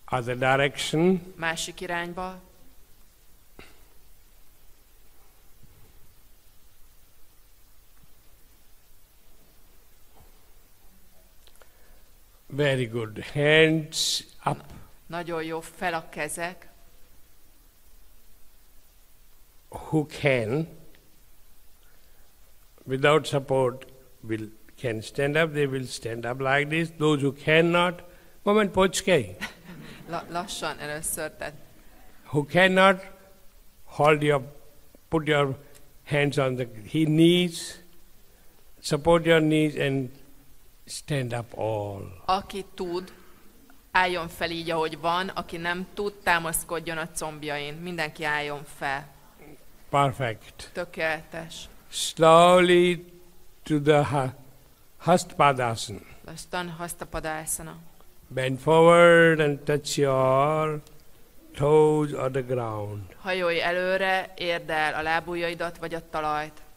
Other direction. Másik irányba. Very good. Hands up. Nagyon jó, fel a kezek. Who can, without support, can stand up, they will stand up like this. Those who cannot, moment počkej. Lassan először, tehát Who cannot, put your hands on the knees, support your knees and stand up all. aki tud, álljon fel így, ahogy van, aki nem tud, támaszkodjon a combjain. Mindenki álljon fel. Perfect. Tökéletes. Slowly to the Hastpadasana. Lassan Hastpadasana. Bend forward and touch your toes on the ground. Hajolj előre, érd el a lábujjaidat vagy a talajt.